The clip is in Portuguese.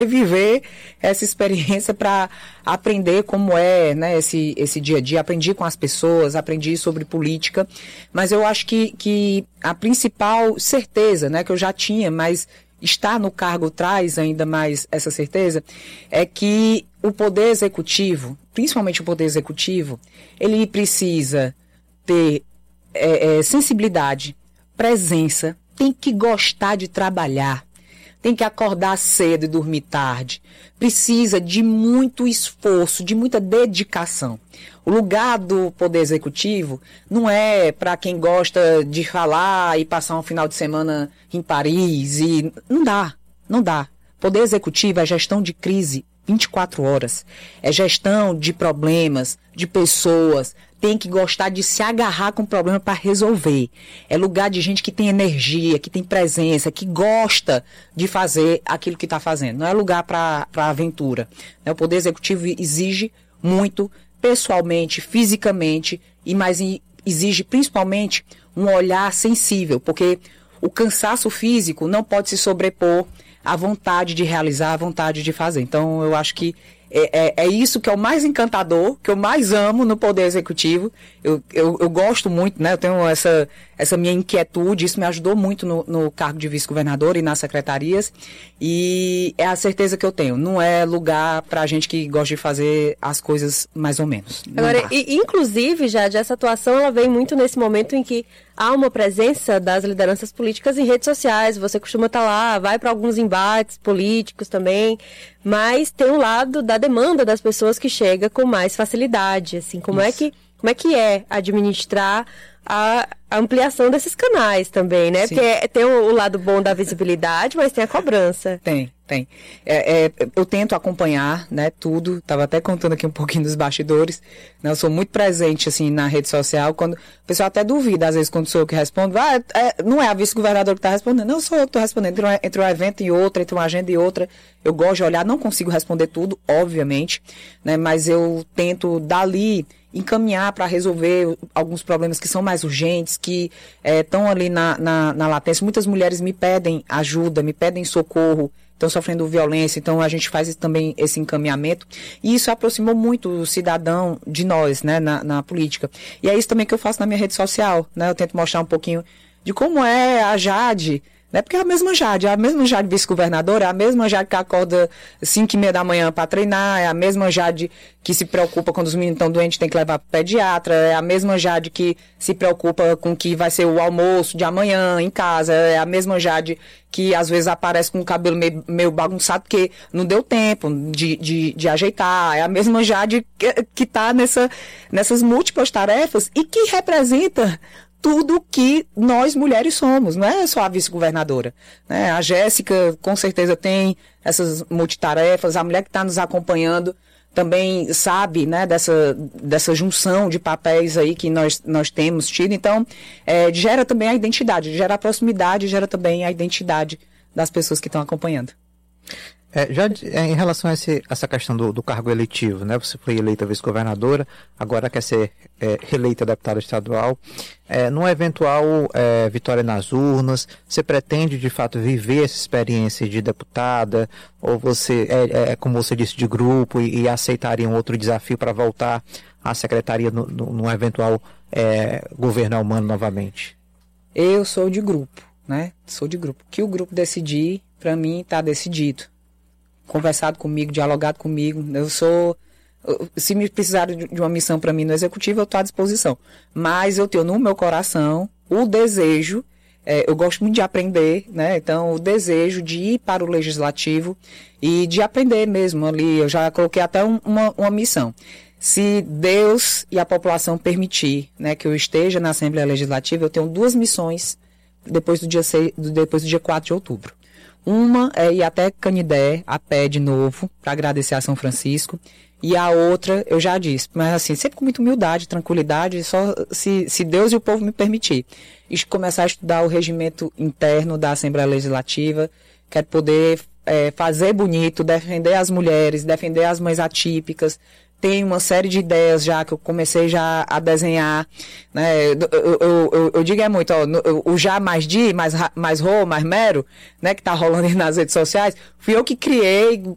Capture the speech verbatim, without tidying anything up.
viver essa experiência para aprender como é, né, esse, esse dia a dia. Aprendi com as pessoas, aprendi sobre política, mas eu acho que, que a principal certeza, né, que eu já tinha, mas estar no cargo traz ainda mais essa certeza, é que o poder executivo, principalmente o poder executivo, ele precisa ter é, é, sensibilidade, presença, tem que gostar de trabalhar, tem que acordar cedo e dormir tarde. Precisa de muito esforço, de muita dedicação. O lugar do Poder Executivo não é para quem gosta de falar e passar um final de semana em Paris. E não dá, não dá. Poder Executivo é gestão de crise vinte e quatro horas. É gestão de problemas, de pessoas. Tem que gostar de se agarrar com o problema para resolver. É lugar de gente que tem energia, que tem presença, que gosta de fazer aquilo que está fazendo. Não é lugar para aventura. O Poder Executivo exige muito, pessoalmente, fisicamente, e mais exige principalmente um olhar sensível, porque o cansaço físico não pode se sobrepor à vontade de realizar, à vontade de fazer. Então, eu acho que É, é, é isso que é o mais encantador, que eu mais amo no Poder Executivo. Eu, eu, eu gosto muito, né? Eu tenho essa, essa minha inquietude, isso me ajudou muito no, no cargo de vice-governador e nas secretarias. E é a certeza que eu tenho. Não é lugar pra gente que gosta de fazer as coisas mais ou menos. Agora, e, inclusive, Jade, essa atuação ela vem muito nesse momento em que há uma presença das lideranças políticas em redes sociais. Você costuma estar lá, vai para alguns embates políticos também, mas tem um lado da demanda das pessoas que chega com mais facilidade. Assim, como é que, como é que é administrar a ampliação desses canais também, né? Sim. Porque tem o lado bom da visibilidade, mas tem a cobrança. Tem, tem. É, é, eu tento acompanhar, né, tudo. Estava até contando aqui um pouquinho dos bastidores. Né, eu sou muito presente, assim, na rede social. Quando, o pessoal até duvida, às vezes, quando sou eu que respondo. Ah, é, não é a vice-governadora que está respondendo. Não, sou eu que estou respondendo. Entre um, entre um evento e outro, entre uma agenda e outra. Eu gosto de olhar. Não consigo responder tudo, obviamente. Né, mas eu tento, dali, encaminhar para resolver alguns problemas que são mais urgentes, que estão é, ali na, na, na latência. Muitas mulheres me pedem ajuda, me pedem socorro, estão sofrendo violência, então a gente faz também esse encaminhamento. E isso aproximou muito o cidadão de nós, né, na, na política. E é isso também que eu faço na minha rede social, né? Eu tento mostrar um pouquinho de como é a Jade, né? Porque é a mesma Jade, é a mesma Jade vice-governadora, é a mesma Jade que acorda cinco e meia da manhã para treinar, é a mesma Jade que se preocupa quando os meninos estão doentes, tem que levar para o pediatra, é a mesma Jade que se preocupa com o que vai ser o almoço de amanhã em casa, é a mesma Jade que às vezes aparece com o cabelo meio, meio bagunçado porque não deu tempo de, de, de ajeitar, é a mesma Jade que está nessa, nessas múltiplas tarefas e que representa tudo que nós mulheres somos, não é só a vice-governadora, né? A Jéssica com certeza tem essas multitarefas, a mulher que está nos acompanhando também sabe, né, dessa, dessa junção de papéis aí que nós, nós temos tido. Então, é, gera também a identidade, gera a proximidade, gera também a identidade das pessoas que estão acompanhando. É, já é, em relação a esse, essa questão do, do cargo eletivo, né? Você foi eleita vice-governadora, agora quer ser é, reeleita deputada estadual. É, numa eventual é, vitória nas urnas, você pretende de fato viver essa experiência de deputada? Ou você, é, é como você disse, de grupo e, e aceitaria um outro desafio para voltar à secretaria no, no, num eventual é, governo humano novamente? Eu sou de grupo, né? Sou de grupo. O que o grupo decidir, para mim, está decidido. Conversado comigo, dialogado comigo. Eu sou... Se me precisarem de uma missão para mim no executivo, eu estou à disposição. Mas eu tenho no meu coração o desejo, é, eu gosto muito de aprender, né? Então, o desejo de ir para o legislativo e de aprender mesmo ali. Eu já coloquei até um, uma, uma missão. Se Deus e a população permitir, né, que eu esteja na Assembleia Legislativa, eu tenho duas missões depois do dia, seis, depois do dia quatro de outubro. Uma é ir até Canidé, a pé de novo, para agradecer a São Francisco. E a outra, eu já disse, mas assim, sempre com muita humildade, tranquilidade, só se, se Deus e o povo me permitir. E começar a estudar o regimento interno da Assembleia Legislativa, quero poder é, fazer bonito, defender as mulheres, defender as mães atípicas. Tem uma série de ideias já que eu comecei já a desenhar, né? Eu, eu, eu, eu digo é muito, ó, o já mais di, mais, mais ro, mais mero, né? Que tá rolando aí nas redes sociais. Fui eu que criei,